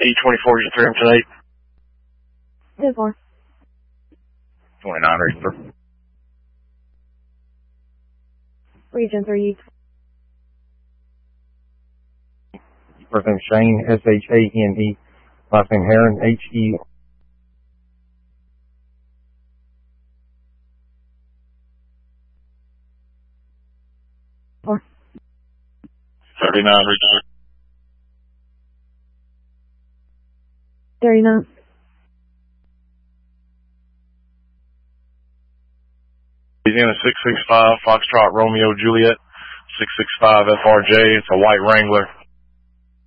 E24, you 3 tonight. 2-4. 29 Reaper. Region 3. First name Shane, S-H-A-N-E. Last name Heron, H-E. Four. 39 Reaper. 39. Louisiana 665, Foxtrot Romeo Juliet, 665 FRJ. It's a white Wrangler.